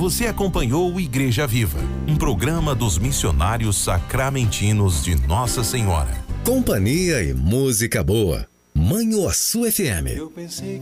Você acompanhou o Igreja Viva, um programa dos missionários sacramentinos de Nossa Senhora. Companhia e música boa. Manhuaçu FM. Eu pensei